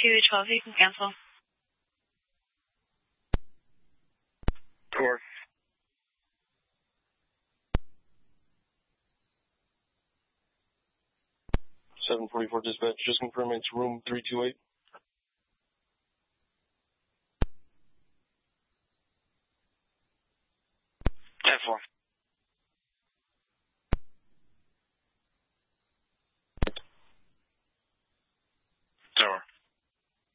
212, you can cancel. 4. 744 dispatch, just confirm it's room 328. 10-4.